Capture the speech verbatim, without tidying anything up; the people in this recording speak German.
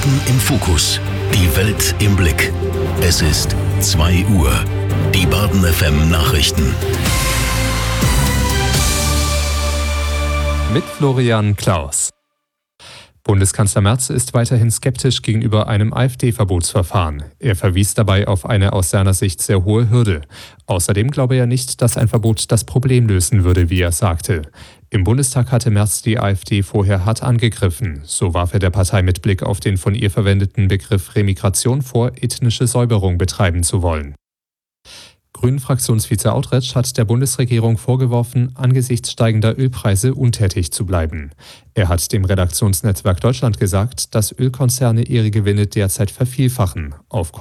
Baden im Fokus. Die Welt im Blick. Es ist zwei Uhr. Die Baden F M Nachrichten. Mit Florian Klaus. Bundeskanzler Merz ist weiterhin skeptisch gegenüber einem AfD-Verbotsverfahren. Er verwies dabei auf eine aus seiner Sicht sehr hohe Hürde. Außerdem glaube er nicht, dass ein Verbot das Problem lösen würde, wie er sagte. Im Bundestag hatte Merz die AfD vorher hart angegriffen. So warf er der Partei mit Blick auf den von ihr verwendeten Begriff Remigration vor, ethnische Säuberung betreiben zu wollen. Grünen-Fraktionsvize Autretsch hat der Bundesregierung vorgeworfen, angesichts steigender Ölpreise untätig zu bleiben. Er hat dem Redaktionsnetzwerk Deutschland gesagt, dass Ölkonzerne ihre Gewinne derzeit vervielfachen, auf